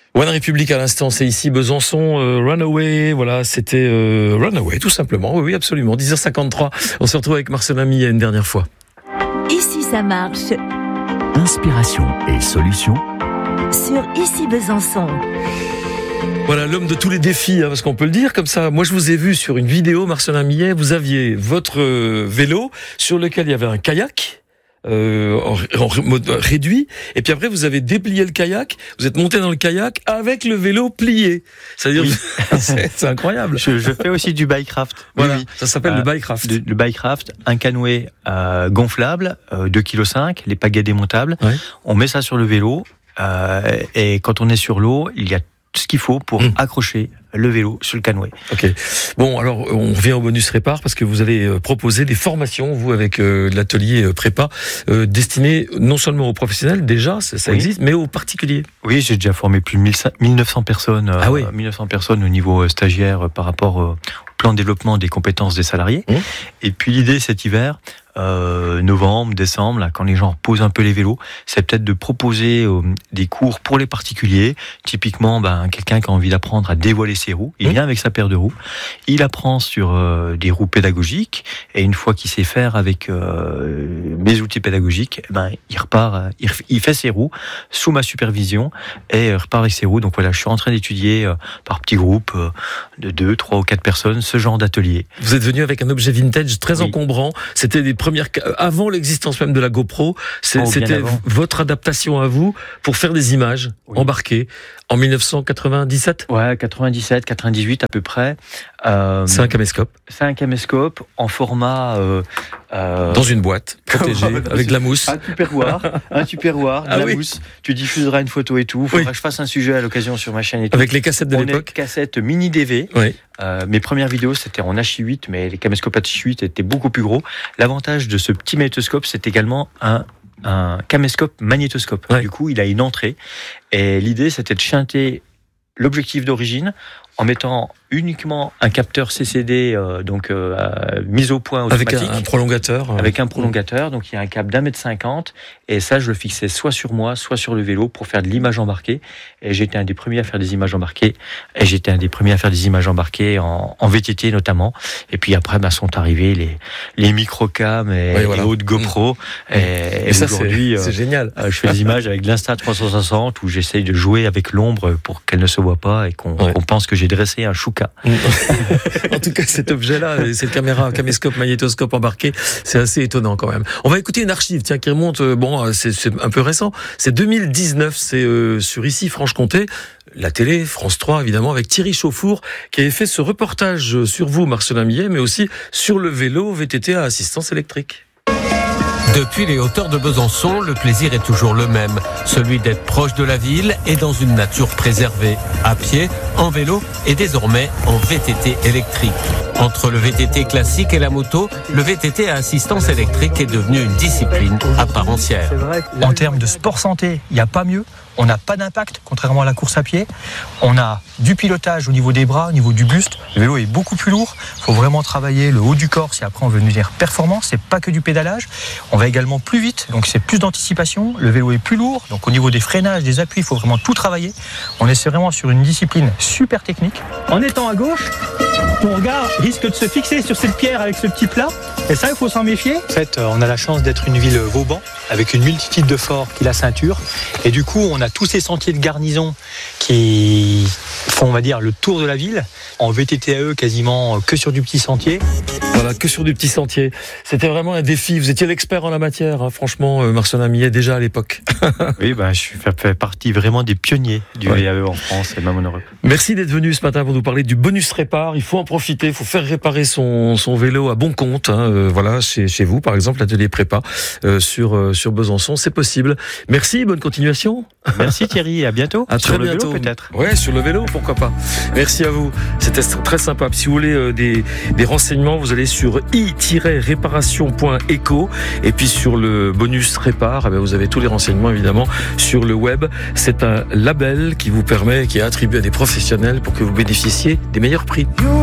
One République à l'instant, c'est ici Besançon, Runaway, voilà, c'était Runaway tout simplement, oui absolument, 10h53, on se retrouve avec Marcelin Millet une dernière fois. Ici ça marche. Inspiration et solutions Sur Ici Besançon. Voilà, l'homme de tous les défis, parce qu'on peut le dire comme ça. Moi, je vous ai vu sur une vidéo, Marcelin Millet, vous aviez votre vélo sur lequel il y avait un kayak. En mode réduit, et puis après vous avez déplié le kayak, vous êtes monté dans le kayak avec le vélo plié, c'est-à-dire oui. c'est incroyable. Je fais aussi du bikecraft. Voilà, oui. Ça s'appelle le bikecraft. Le bikecraft, un canoë gonflable, 2,5 kg, les pagaies démontables. Ouais. On met ça sur le vélo, et quand on est sur l'eau, il y a ce qu'il faut pour accrocher le vélo sur le canoë. Ok. Bon, alors on revient au bonus répar parce que vous allez proposer des formations, vous, avec l'atelier prépa, destiné non seulement aux professionnels, déjà, ça existe, mais aux particuliers. Oui, j'ai déjà formé plus de 1900 personnes, 1900 personnes au niveau stagiaire par rapport au plan de développement des compétences des salariés. Et puis l'idée cet hiver, novembre, décembre, là, quand les gens posent un peu les vélos, c'est peut-être de proposer des cours pour les particuliers. Typiquement, quelqu'un qui a envie d'apprendre à dévoiler ses roues, il vient avec sa paire de roues, il apprend sur des roues pédagogiques, et une fois qu'il sait faire avec mes outils pédagogiques, il repart, il fait ses roues sous ma supervision et repart avec ses roues. Donc voilà, je suis en train d'étudier par petits groupes de 2, 3 ou 4 personnes ce genre d'atelier. Vous êtes venu avec un objet vintage très encombrant. C'était des premières, avant l'existence même de la GoPro, c'était votre adaptation à vous pour faire des images embarquées en 1997. Ouais, 97, 98 à peu près. C'est un caméscope. C'est un caméscope en format dans une boîte protégée avec de la mousse. Un tupperware, de la mousse. Tu diffuseras une photo et tout. Faudra que je fasse un sujet à l'occasion sur ma chaîne et tout. Avec les cassettes de l'époque. Cassettes mini DV. Mes premières vidéos c'était en H8, mais les caméscopes H8 étaient beaucoup plus gros. L'avantage de ce petit magnétoscope, c'est également un caméscope magnétoscope. Du coup, il a une entrée. Et l'idée, c'était de chanter l'objectif d'origine en mettant uniquement un capteur CCD, mise au point automatique. Avec un prolongateur. Avec un prolongateur, donc il y a un câble d'1,50 m, et ça je le fixais soit sur moi, soit sur le vélo pour faire de l'image embarquée. Et j'étais un des premiers à faire des images embarquées. En VTT notamment. Et puis après, sont arrivés les microcams et les hautes GoPro. Et ça, aujourd'hui, c'est génial. Je fais des images avec l'Insta360 où j'essaye de jouer avec l'ombre pour qu'elle ne se voit pas et qu'on pense que j'ai dressé un chouka. En tout cas, cet objet-là, cette caméra, caméscope, magnétoscope embarqué, c'est assez étonnant quand même. On va écouter une archive, qui remonte, c'est un peu récent. C'est 2019, c'est sur Ici Franche-Comté, la télé, France 3 évidemment, avec Thierry Chauffour, qui avait fait ce reportage sur vous, Marcelin Millet, mais aussi sur le vélo VTT à assistance électrique. Depuis les hauteurs de Besançon, le plaisir est toujours le même, celui d'être proche de la ville et dans une nature préservée, à pied, en vélo et désormais en VTT électrique. Entre le VTT classique et la moto, le VTT à assistance électrique est devenu une discipline à part entière. En termes de sport santé, il n'y a pas mieux. On n'a pas d'impact, contrairement à la course à pied. On a du pilotage au niveau des bras, au niveau du buste. Le vélo est beaucoup plus lourd. Il faut vraiment travailler le haut du corps si après on veut devenir performant. C'est pas que du pédalage. On va également plus vite, donc c'est plus d'anticipation. Le vélo est plus lourd, donc au niveau des freinages, des appuis, il faut vraiment tout travailler. On est vraiment sur une discipline super technique. En étant à gauche, ton regard risque de se fixer sur cette pierre avec ce petit plat. Et ça, il faut s'en méfier. En fait, on a la chance d'être une ville Vauban, avec une multitude de forts qui est la ceinture. Et du coup, on a tous ces sentiers de garnison qui font, on va dire, le tour de la ville. En VTTAE, quasiment que sur du petit sentier. Voilà, que sur du petit sentier. C'était vraiment un défi. Vous étiez l'expert en la matière, franchement, Marcelin Millet, déjà à l'époque. Oui, je fais partie vraiment des pionniers du VAE en France et même en Europe. Merci d'être venu ce matin pour nous parler du bonus répar. Il faut en profiter, il faut faire réparer son vélo à bon compte. Voilà, chez vous, par exemple, l'atelier prépa sur Besançon, c'est possible. Merci, bonne continuation. Merci Thierry, à bientôt. À très bientôt. Vélo, peut-être. Ouais, sur le vélo, pourquoi pas. Merci à vous. C'était très sympa. Si vous voulez des renseignements, vous allez sur i-réparation.eco et puis sur le bonus répar, vous avez tous les renseignements évidemment sur le web. C'est un label qui est attribué à des professionnels pour que vous bénéficiez des meilleurs prix.